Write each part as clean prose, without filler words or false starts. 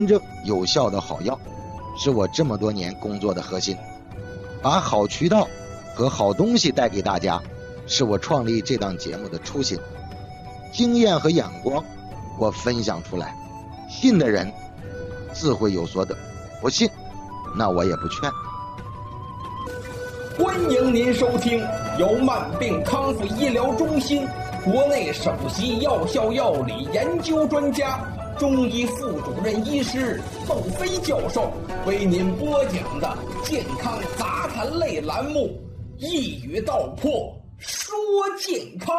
真正有效的好药，是我这么多年工作的核心。把好渠道和好东西带给大家，是我创立这档节目的初心。经验和眼光我分享出来，信的人自会有所得，不信那我也不劝。 欢迎您收听由慢病康复医疗中心国内首席药效药理研究专家、中医副主任医师孟非教授为您播讲的健康杂谈类栏目《一语道破说健康》。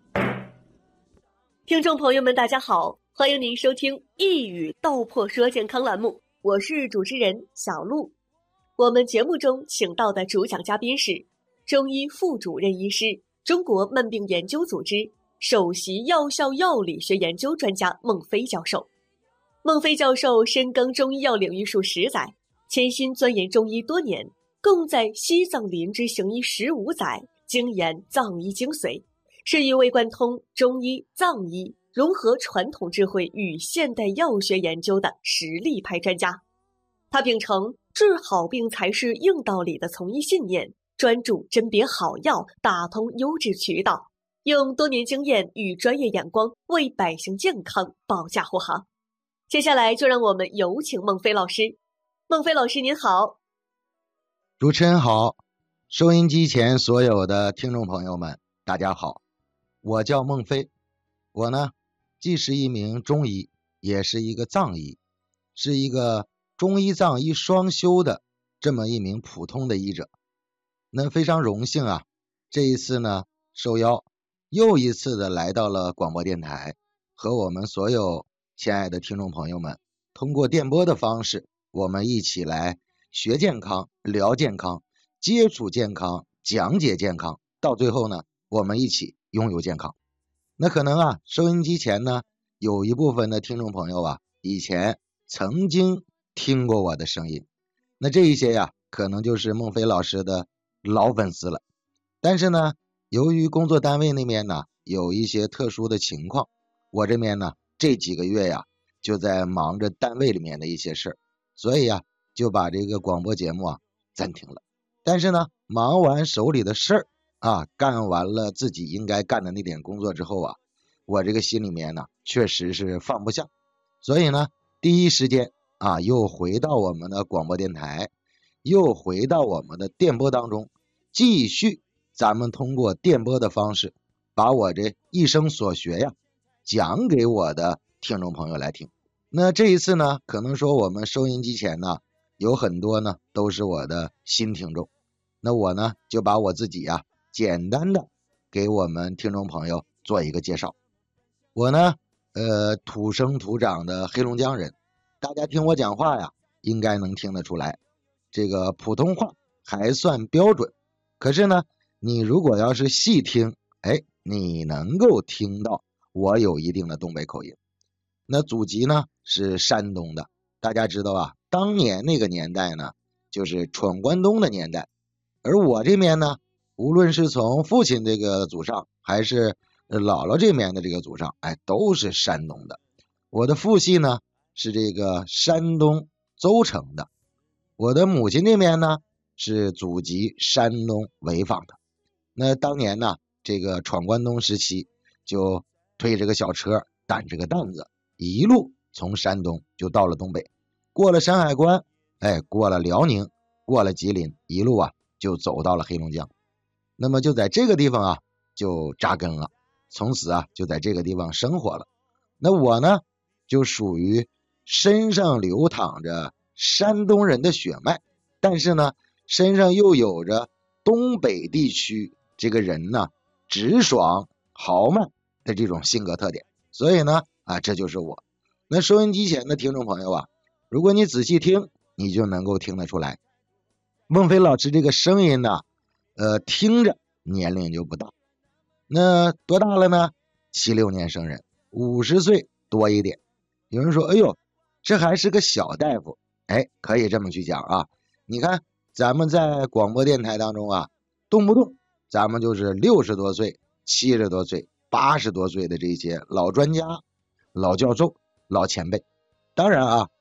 听众朋友们大家好，欢迎您收听《一语道破说健康》栏目，我是主持人小璐。我们节目中请到的主讲嘉宾是中医副主任医师、中国慢病研究组织首席药效药理学研究专家孟非教授。孟非教授深耕中医药领域数10载，潜心钻研中医多年，共在西藏林之行医15载，精研藏医精髓，是一位贯通中医、藏医，融合传统智慧与现代药学研究的实力派专家。他秉承治好病才是硬道理的从医信念，专注甄别好药，打通优质渠道，用多年经验与专业眼光为百姓健康保驾护航。接下来就让我们有请孟非老师。孟非老师您好。 主持人好，收音机前所有的听众朋友们大家好，我叫孟非。我呢既是一名中医，也是一个藏医，是一个中医藏医双修的这么一名普通的医者。那非常荣幸啊，这一次呢受邀又一次的来到了广播电台，和我们所有亲爱的听众朋友们通过电波的方式，我们一起来学健康、聊健康、接触健康、讲解健康，到最后呢我们一起拥有健康。那可能啊收音机前呢有一部分的听众朋友啊以前曾经听过我的声音，那这一些呀可能就是孟非老师的老粉丝了。但是呢由于工作单位那边呢有一些特殊的情况，我这边呢这几个月呀就在忙着单位里面的一些事儿，所以呀就把这个广播节目啊暂停了。但是呢忙完手里的事儿啊，干完了自己应该干的那点工作之后啊，我这个心里面呢确实是放不下，所以呢第一时间啊又回到我们的广播电台，又回到我们的电波当中，继续咱们通过电波的方式把我这一生所学呀讲给我的听众朋友来听。那这一次呢可能说我们收音机前呢有很多呢都是我的新听众，那我呢就把我自己呀简单的给我们听众朋友做一个介绍。我呢土生土长的黑龙江人，大家听我讲话呀应该能听得出来，这个普通话还算标准，可是呢你如果要是细听，你能够听到我有一定的东北口音。那祖籍呢是山东的，大家知道啊，当年那个年代呢就是闯关东的年代，而我这边呢无论是从父亲这个祖上还是姥姥这边的这个祖上，都是山东的。我的父系呢是这个山东邹城的，我的母亲这边呢是祖籍山东潍坊的。那当年呢这个闯关东时期，就推着个小车，担着个担子，一路从山东就到了东北，过了山海关，过了辽宁，过了吉林，一路啊就走到了黑龙江。那么就在这个地方啊就扎根了，从此啊就在这个地方生活了。那我呢就属于身上流淌着山东人的血脉，但是呢身上又有着东北地区这个人呢直爽豪迈的这种性格特点，所以呢这就是我。那收音机前的听众朋友啊，如果你仔细听，你就能够听得出来，孟非老师这个声音呢听着年龄就不大。那多大了呢？76年生人，50岁多一点。有人说哎呦这还是个小大夫，可以这么去讲啊。你看咱们在广播电台当中啊，动不动咱们就是60多岁、70多岁、80多岁的这些老专家、老教授、老前辈。当然啊，